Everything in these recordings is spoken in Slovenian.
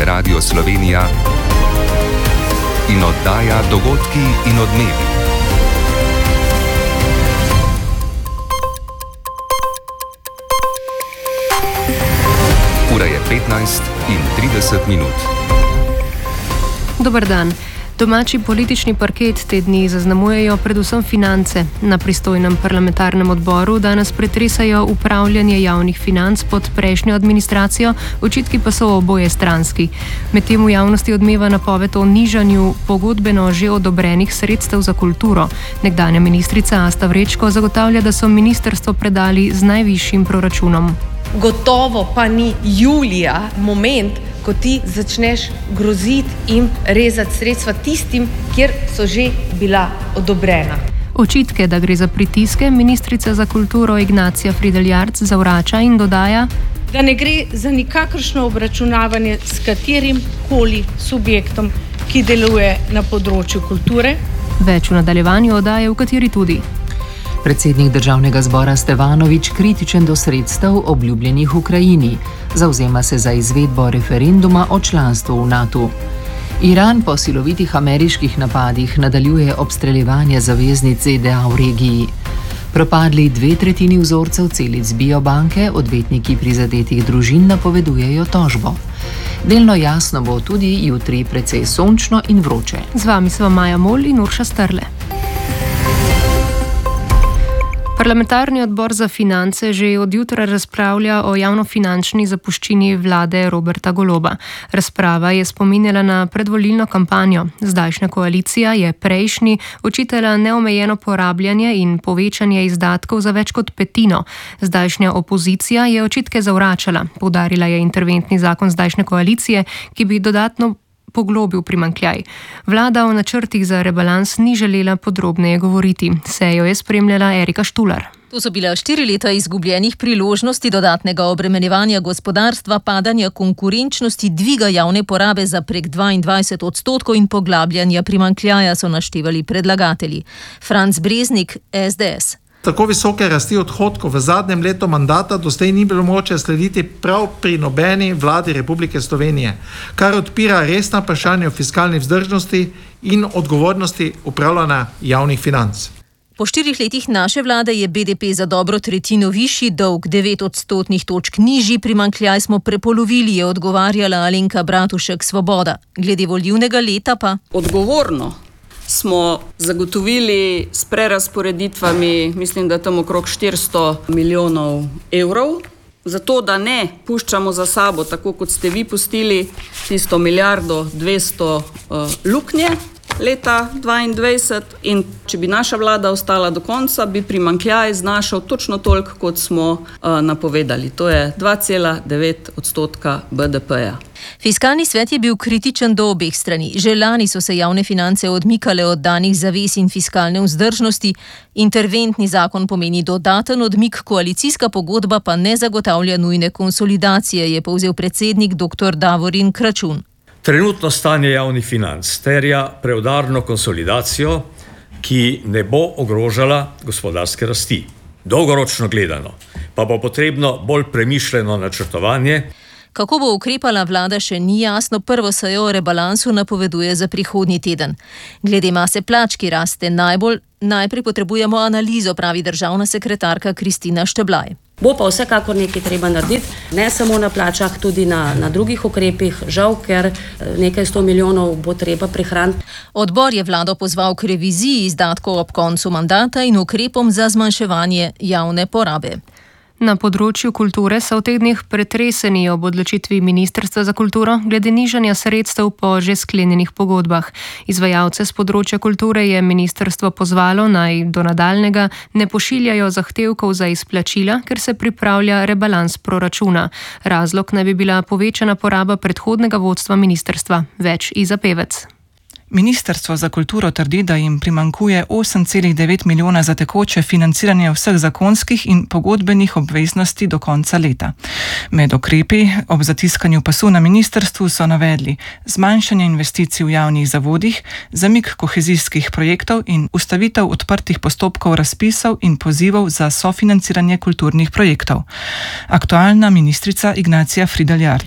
Radio Slovenija in oddaja Dogodki in odmevi. Ura je 15:30. Dober dan. Domači politični parket te dni zaznamujejo predvsem finance. Na pristojnem parlamentarnem odboru danes pretresajo upravljanje javnih financ pod prejšnjo administracijo, očitki pa so oboje stranski. Medtem v javnosti odmeva napoved o nižanju pogodbeno že odobrenih sredstev za kulturo. Nekdanja ministrica Asta Vrečko zagotavlja, da so ministrstvo predali z najvišjim proračunom. Gotovo pa ni julija moment, ko ti začneš groziti in rezati sredstva tistim, kjer so že bila odobrena. Očitke, da gre za pritiske, ministrica za kulturo Ignacija Fridelj-Jarc zavrača in dodaja, da ne gre za nikakršno obračunavanje s katerim koli subjektom, ki deluje na področju kulture. Več v nadaljevanju oddaje, v kateri tudi. Predsednik Državnega zbora Stevanović kritičen do sredstev obljubljenih Ukrajini. Zavzema se za izvedbo referenduma o članstvu v NATO. Iran po silovitih ameriških napadih nadaljuje obstreljevanje zaveznic ZDA v regiji. Propadli 2/3 vzorcev celic biobanke, odvetniki prizadetih družin napovedujejo tožbo. Delno jasno bo tudi jutri precej sončno in vroče. Z vami sva Maja Mol in Urša Strle. Parlamentarni odbor za finance že od jutra razpravlja o javnofinančni zapuščini vlade Roberta Goloba. Razprava je spominjala na predvolilno kampanjo. Zdajšnja koalicija je prejšnji očitala neomejeno porabljanje in povečanje izdatkov za več kot petino. Zdajšnja opozicija je očitke zavračala. Poudarila je interventni zakon zdajšnje koalicije, ki bi dodatno poglobil primanjkljaj. Vlada o načrtih za rebalans ni želela podrobneje govoriti. Sejo je spremljala Erika Štular. To so bila 4 leta izgubljenih priložnosti dodatnega obremenjevanja gospodarstva, padanja konkurenčnosti, dviga javne porabe za prek 22% in poglabljanja primanjkljaja, so naštevali predlagatelji. Franc Breznik, SDS. Tako visoke rasti odhodkov v zadnjem letu mandata doslej ni bilo mogoče slediti prav pri nobeni vladi Republike Slovenije, kar odpira resna vprašanja o fiskalni vzdržnosti in odgovornosti upravljanja javnih financ. Po 4 letih naše vlade je BDP za dobro tretjino višji, dolg 9 odstotnih točk nižji, primanjkljaj smo prepolovili, je odgovarjala Alenka Bratušek, Svoboda. Glede volilnega leta pa odgovorno smo zagotovili s prerazporeditvami, mislim, da tam okrog 400 milijonov evrov, zato da ne puščamo za sabo, tako kot ste vi pustili, tisto 1,2 luknje leta 2022, in če bi naša vlada ostala do konca, bi primanjkljaj znašal točno toliko, kot smo napovedali. To je 2,9% BDP-ja. Fiskalni svet je bil kritičen do obeh strani. Že lani so se javne finance odmikale od danih zavez in fiskalne vzdržnosti. Interventni zakon pomeni dodaten odmik, koalicijska pogodba pa ne zagotavlja nujne konsolidacije, je povzel predsednik dr. Davorin Kračun. Trenutno stanje javnih financ terja preudarno konsolidacijo, ki ne bo ogrožala gospodarske rasti. Dolgoročno gledano pa bo potrebno bolj premišljeno načrtovanje. Kako bo ukrepala vlada, še ni jasno. Prvo sejo o rebalansu napoveduje za prihodnji teden. Glede mase plač, ki raste najprej potrebujemo analizo, pravi državna sekretarka Kristina Šteblaj. Bo pa vsekakor nekaj treba narediti, ne samo na plačah, tudi na drugih ukrepih, žal, ker nekaj 100 milijonov bo treba prihraniti. Odbor je vlado pozval k reviziji izdatkov ob koncu mandata in ukrepom za zmanjševanje javne porabe. Na področju kulture so v teh dneh pretreseni ob odločitvi Ministrstva za kulturo glede nižanja sredstev po že sklenjenih pogodbah. Izvajalce z področja kulture je ministrstvo pozvalo, naj do nadaljnjega ne pošiljajo zahtevkov za izplačila, ker se pripravlja rebalans proračuna. Razlog naj bi bila povečana poraba predhodnega vodstva ministrstva. Več Iza Pevec. Ministrstvo za kulturo trdi, da jim primanjkuje 8,9 milijona za tekoče financiranje vseh zakonskih in pogodbenih obveznosti do konca leta. Med ukrepi ob zatiskanju pasu na ministrstvu so navedli zmanjšanje investicij v javnih zavodih, zamik kohezijskih projektov in ustavitev odprtih postopkov razpisov in pozivov za sofinanciranje kulturnih projektov. Aktualna ministrica Ignacija Fridelj-Jarc.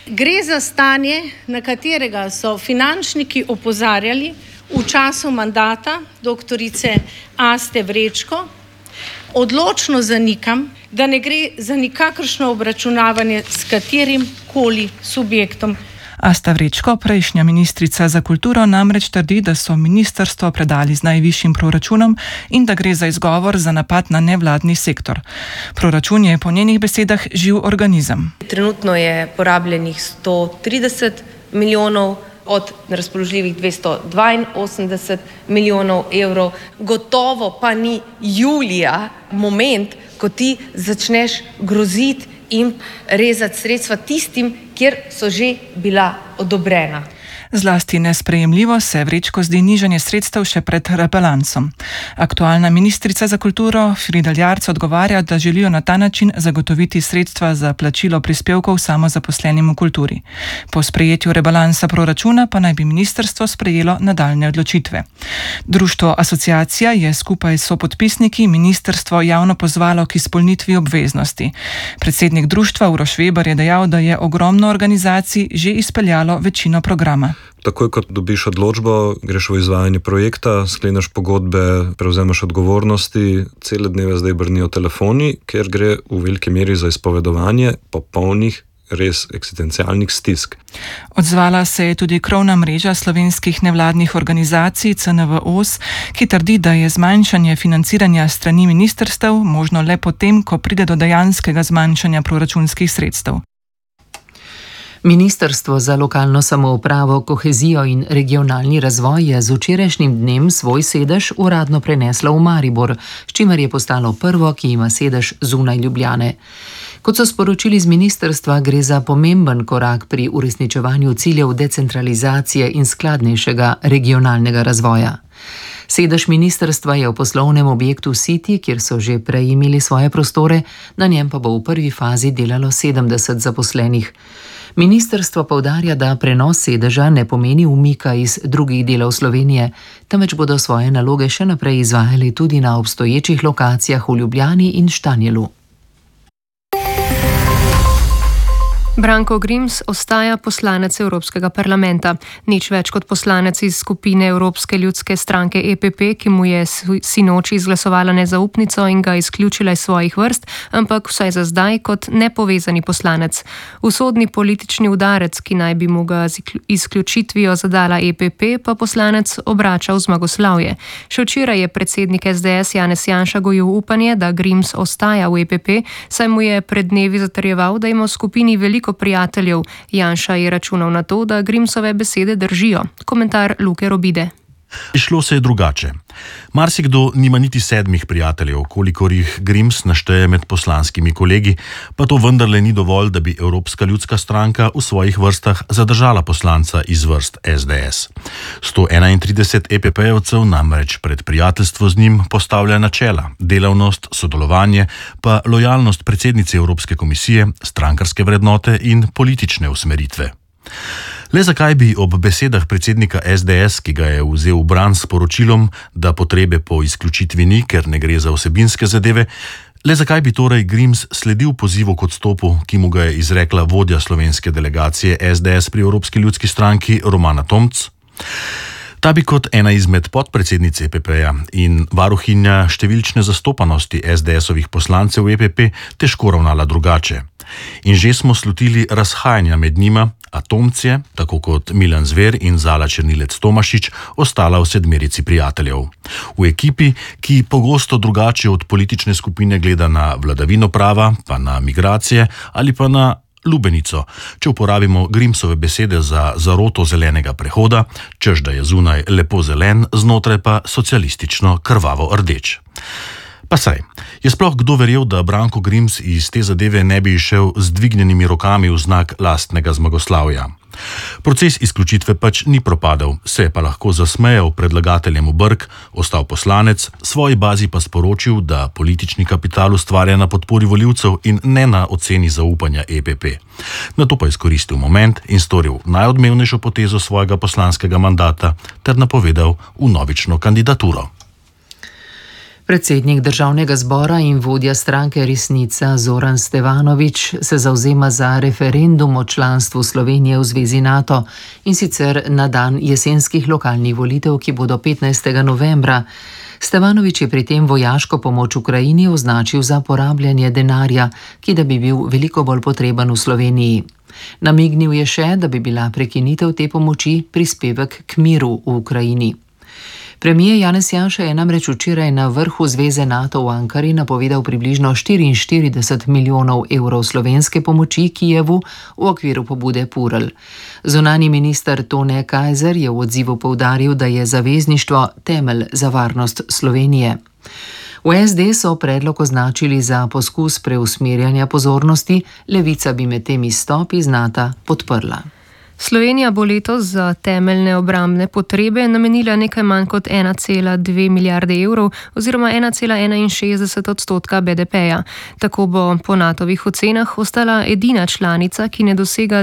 Gre za stanje, na katerega so finančniki opozarjali v času mandata doktorice Aste Vrečko. Odločno zanikam, da ne gre za nikakršno obračunavanje s katerim koli subjektom. Asta Vrečko, prejšnja ministrica za kulturo, namreč trdi, da so ministrstvo predali z najvišjim proračunom in da gre za izgovor za napad na nevladni sektor. Proračun je po njenih besedah živ organizem. Trenutno je porabljenih 130 milijonov od razpoložljivih 282 milijonov evrov. Gotovo pa ni julija moment, ko ti začneš groziti in rezati sredstva tistim, kjer so že bila odobrena. Zlasti nesprejemljivo se Vrečko zdi nižanje sredstev še pred rebalansom. Aktualna ministrica za kulturo Frida Jarc odgovarja, da želijo na ta način zagotoviti sredstva za plačilo prispevkov samozaposlenim v kulturi. Po sprejetju rebalansa proračuna pa naj bi ministrstvo sprejelo nadaljne odločitve. Društvo Asociacija je skupaj s sopodpisniki ministrstvo javno pozvalo k izpolnitvi obveznosti. Predsednik društva Uroš Weber je dejal, da je ogromno organizacij že izpeljalo večino programa. Takoj, ko dobiš odločbo, greš v izvajanje projekta, skleneš pogodbe, prevzemaš odgovornosti, cele dneve zdaj brnijo telefoni, ker gre v veliki meri za izpovedovanje popolnih, res eksistencialnih stisk. Odzvala se je tudi krovna mreža slovenskih nevladnih organizacij CNVOS, ki trdi, da je zmanjšanje financiranja strani ministrstev možno le potem, ko pride do dejanskega zmanjšanja proračunskih sredstev. Ministrstvo za lokalno samoupravo, kohezijo in regionalni razvoj je z včerajšnjim dnem svoj sedež uradno preneslo v Maribor, s čimer je postalo prvo, ki ima sedež zunaj Ljubljane. Kot so sporočili z ministrstva, gre za pomemben korak pri uresničevanju ciljev decentralizacije in skladnejšega regionalnega razvoja. Sedež ministrstva je v poslovnem objektu City, kjer so že prej imeli svoje prostore, na njem pa bo v prvi fazi delalo 70 zaposlenih. Ministrstvo poudarja, da prenos sedeža ne pomeni umika iz drugih delov Slovenije, temveč bodo svoje naloge še naprej izvajali tudi na obstoječih lokacijah v Ljubljani in Štanjelu. Branko Grims ostaja poslanec Evropskega parlamenta. Nič več kot poslanec iz skupine Evropske ljudske stranke EPP, ki mu je sinoči izglasovala nezaupnico in ga izključila iz svojih vrst, ampak vsaj za zdaj kot nepovezani poslanec. Usodni politični udarec, ki naj bi mu ga z izključitvijo zadala EPP, pa poslanec obrača v zmagoslavje. Še včeraj je predsednik SDS Janez Janša gojil upanje, da Grims ostaja v EPP, saj mu je pred dnevi zatrjeval, da ima v skupini veliko prijateljev. Janša je računal na to, da Grimsove besede držijo. Komentar Luke Robide. Šlo se je drugače. Marsikdo nima niti 7 prijateljev, kolikor jih Grims našteje med poslanskimi kolegi, pa to vendarle ni dovolj, da bi Evropska ljudska stranka v svojih vrstah zadržala poslanca iz vrst SDS. 131 EPP-jevcev namreč pred prijateljstvo z njim postavlja načela, delavnost, sodelovanje, pa lojalnost predsednici Evropske komisije, strankarske vrednote in politične usmeritve. Le zakaj bi ob besedah predsednika SDS, ki ga je vzel v bran s poročilom, da potrebe po izključitvi ni, ker ne gre za vsebinske zadeve, le zakaj bi torej Grims sledil pozivu k odstopu, ki mu ga je izrekla vodja slovenske delegacije SDS pri Evropski ljudski stranki Romana Tomc? Ta bi kot ena izmed podpredsednic EPP-ja in varuhinja številčne zastopanosti SDS-ovih poslancev v EPP težko ravnala drugače. In že smo slutili razhajanja med njima, a Tomc je, tako kot Milan Zver in Zala Černilec Tomašič, ostala v 7 prijateljev. V ekipi, ki pogosto drugače od politične skupine gleda na vladavino prava, pa na migracije ali pa na lubenico, če uporabimo Grimsove besede za zaroto zelenega prehoda, češ da je zunaj lepo zelen, znotraj pa socialistično krvavo rdeč. Pa saj, je sploh kdo verjel, da Branko Grims iz te zadeve ne bi išel z dvignjenimi rokami v znak lastnega zmagoslavja? Proces izključitve pač ni propadel, se je pa lahko zasmejal predlagateljem v brk, ostal poslanec, svoji bazi pa sporočil, da politični kapital ustvarja na podpori volivcev in ne na oceni zaupanja EPP. Nato pa izkoristil moment in storil najodmevnejšo potezo svojega poslanskega mandata ter napovedal vnovično kandidaturo. Predsednik državnega zbora in vodja stranke Resnica Zoran Stevanović se zavzema za referendum o članstvu Slovenije v Zvezi NATO, in sicer na dan jesenskih lokalnih volitev, ki bodo 15. novembra. Stevanović je pri tem vojaško pomoč Ukrajini označil za porabljanje denarja, ki da bi bil veliko bolj potreben v Sloveniji. Namignil je še, da bi bila prekinitev te pomoči prispevek k miru v Ukrajini. Premijer Janez Janša je namreč včeraj na vrhu Zveze NATO v Ankari napovedal približno 44 milijonov evrov slovenske pomoči Kijevu v okviru pobude Purl. Zunanji minister Tone Kajzer je v odzivu poudaril, da je zavezništvo temelj za varnost Slovenije. V SD so predlog označili za poskus preusmerjanja pozornosti, Levica bi med tem izstop iz NATO podprla. Slovenija bo letos za temeljne obrambne potrebe namenila nekaj manj kot 1,2 milijarde evrov oziroma 1,61% BDP-ja. Tako bo po NATO-vih ocenah ostala edina članica, ki ne dosega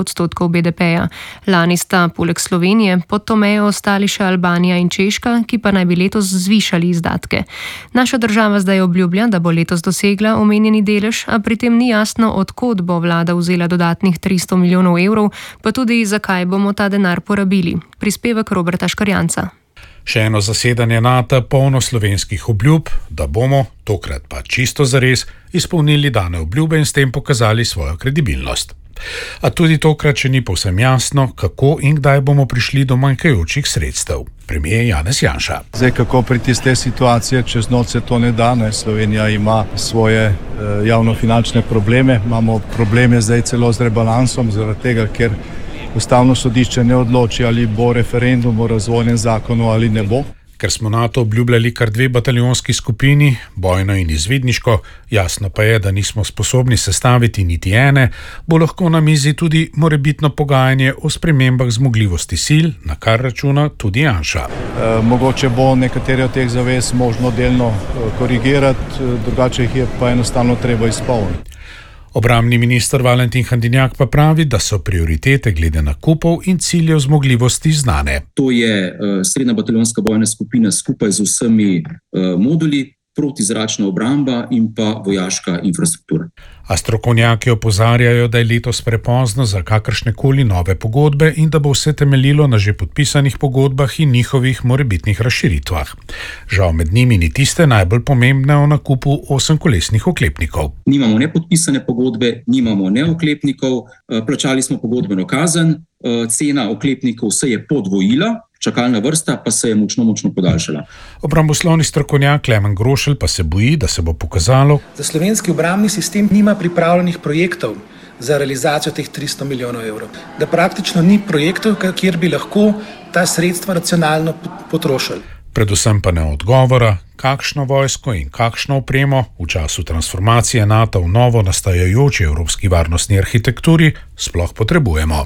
2% BDP-ja. Lani sta poleg Slovenije pod to mejo ostali še Albanija in Češka, ki pa naj bi letos zvišali izdatke. Naša država zdaj obljublja, da bo letos dosegla omenjeni delež, a pri tem ni jasno, od kod bo vlada vzela dodatnih 300 milijonov evrov, pa tudi zakaj bomo ta denar porabili. Prispevek Roberta Škarjanca. Še eno zasedanje NATO polno slovenskih obljub, da bomo, tokrat pa čisto zares, izpolnili dane obljube in s tem pokazali svojo kredibilnost. A tudi tokrat še ni povsem jasno, kako in kdaj bomo prišli do manjkajočih sredstev. Premijer Janez Janša. Zdaj, kako priti iz te situacije, čez noč se to ne da. Slovenija ima svoje javnofinančne probleme, imamo probleme zdaj celo z rebalansom, zaradi tega, ker Ustavno sodišče ne odloči, ali bo referendum o razvojnem zakonu ali ne bo. Ker smo NATO obljubljali kar 2 bataljonski skupini, bojno in izvidniško, jasno pa je, da nismo sposobni sestaviti niti ene, bo lahko na mizi tudi morebitno pogajanje o spremembah zmogljivosti sil, na kar računa tudi Janša. Mogoče bo nekatere od teh zavez možno delno korigirati, drugače jih je pa enostavno treba izpolniti. Obrambni minister Valentin Hajdinjak pa pravi, da so prioritete glede nakupov in ciljev zmogljivosti znane. To je srednja bataljonska bojna skupina skupaj z vsemi moduli, protizračna obramba in pa vojaška infrastruktura. A strokovnjaki opozarjajo, da je letos prepozno za kakršnekoli nove pogodbe in da bo vse temeljilo na že podpisanih pogodbah in njihovih morebitnih razširitvah. Žal med njimi ni tiste najbolj pomembne o nakupu 8-kolesnih oklepnikov. Nimamo ne podpisane pogodbe, nimamo ne oklepnikov, plačali smo pogodbeno kazen, cena oklepnikov se je podvojila, čakalna vrsta pa se je močno podaljšala. Obramboslovni strokovnjak Klemen Grošelj pa se boji, da se bo pokazalo, da slovenski obrambni sistem nima pripravljenih projektov za realizacijo teh 300 milijonov evrov. Da praktično ni projektov, kjer bi lahko ta sredstva racionalno potrošili. Predvsem pa ne odgovora, kakšno vojsko in kakšno opremo v času transformacije NATO v novo nastajajoči evropski varnostni arhitekturi sploh potrebujemo.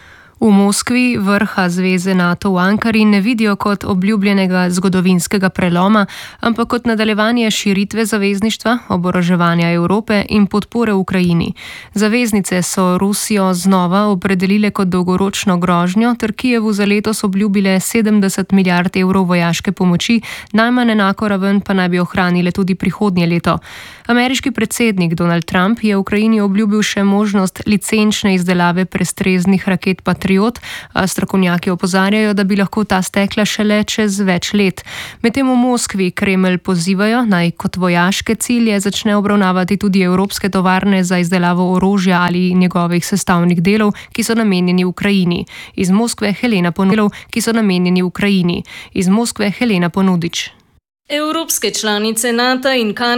V Moskvi vrha Zveze NATO v Ankari ne vidijo kot obljubljenega zgodovinskega preloma, ampak kot nadaljevanje širitve zavezništva, oboroževanja Evrope in podpore Ukrajini. Zaveznice so Rusijo znova opredelile kot dolgoročno grožnjo ter Kijevu za letos obljubile 70 milijard evrov vojaške pomoči, najmanj enako raven pa naj bi ohranile tudi prihodnje leto. Ameriški predsednik Donald Trump je Ukrajini obljubil še možnost licenčne izdelave prestreznih raket Patriot, a strokovnjaki opozarjajo, da bi lahko ta stekla šele čez več let. Medtem v Moskvi Kremelj pozivajo, naj kot vojaške cilje začne obravnavati tudi evropske tovarne za izdelavo orožja ali njegovih sestavnih delov, ki so namenjeni Ukrajini. Iz Moskve Helena Ponudič. Evropske članice NATO in Kanada